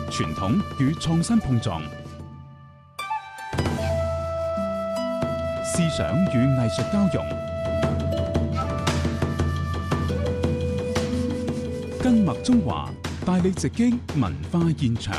傳統與創新碰撞，思想與藝術交融，跟麥中華帶你直擊文化現場。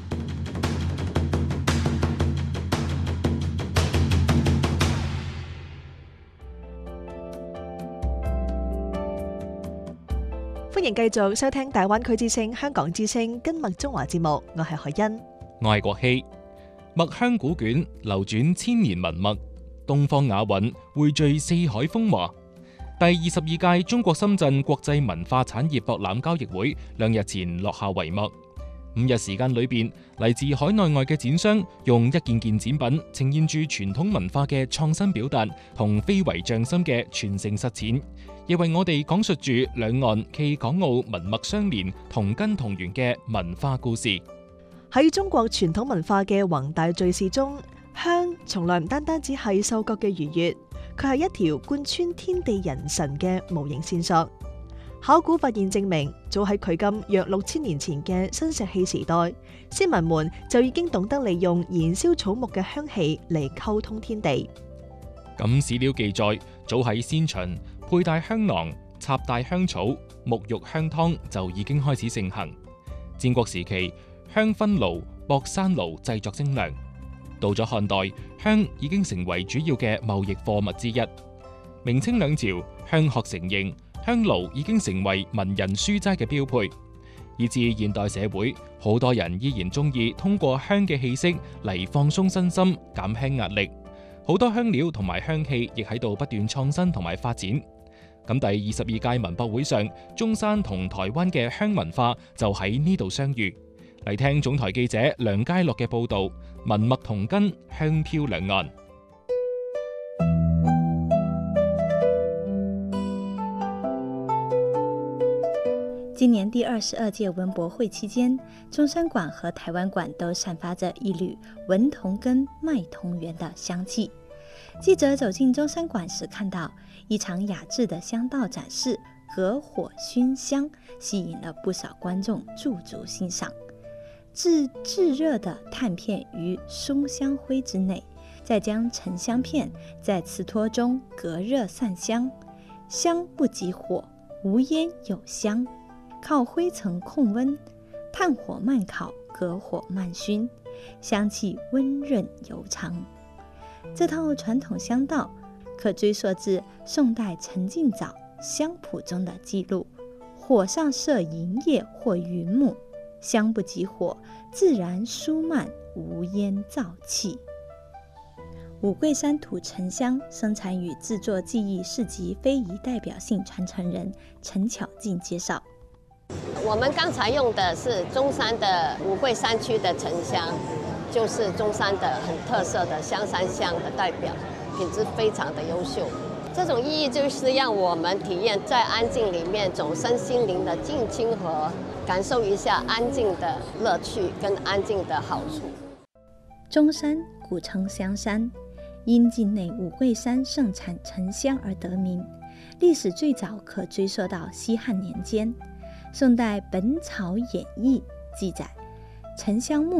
歡迎繼續收聽大灣區之聲香港之聲跟麥中華節目，我係海欣， 我係國希。麥香古卷流轉千年文墨，東方雅韻匯聚四海風華。第22屆中國深圳國際文化產業博覽交易會2日前落下帷幕。5日時間裏邊，嚟自海內外嘅展商用一件件展品呈現住傳統文化嘅創新表達同非遺匠心嘅傳承實踐，亦為我哋講述住兩岸暨港澳文脈相連、同根同源嘅文化故事。 喺中國傳統文化嘅宏大敘事中，香從來唔單單只係嗅覺嘅愉悅，佢係一條貫穿天地人神嘅無形線索。考古發現證明，早喺距今約6000年前嘅新石器時代，先民們就已經懂得利用燃燒草木嘅香氣嚟溝通天地。 咁史料記載，早喺先秦，佩戴香囊、插戴香草、沐浴香湯就已經開始盛行。戰國時期，香熏爐、博山爐製作精良。到咗漢代，香已經成為主要嘅貿易貨物之一。明清兩朝，香殼成形，香爐已經成為文人書齋嘅標配。以至現代社會，好多人依然中意通過香嘅氣息嚟放鬆身心、減輕壓力。好多香料同埋香氣亦喺度不斷創新同埋發展。咁第22屆文博會上，中山同台灣嘅香文化就喺呢度相遇。嚟聽總台記者梁佳樂嘅報道，文脈同根，香飄兩岸。 今年第22屆文博會期間，中山館和台灣館都散發着一縷文同根、脈同源的香氣。記者走進中山館時，看到一場雅致的香道展示，隔火熏香，吸引了不少觀眾駐足欣賞。置炙熱的炭片於松香灰之內，再將沉香片在瓷托中隔熱散香，香不及火，無煙有香。靠灰層控溫，炭火慢烤，隔火慢熏，香氣溫潤悠長。這套傳統香道可追溯至宋代陳敬早香譜中的記錄：火上設銀葉或雲母，香不及火，自然疏慢，無煙燥氣。五桂山土沉香生產與製作技藝市集非遺代表性傳承人陳巧靜介紹。 我們剛才用的是中山的五桂山區的沉香，就是中山的很特色的香山香的代表，品質非常的優秀。這種意義就是讓我們體驗在安靜裡面種身心靈的靜清和，感受一下安靜的樂趣跟安靜的好處。 中山古稱香山，因境內五桂山盛產沉香而得名，歷史最早可追溯到西漢年間。宋代《本草演義》記載，沉香木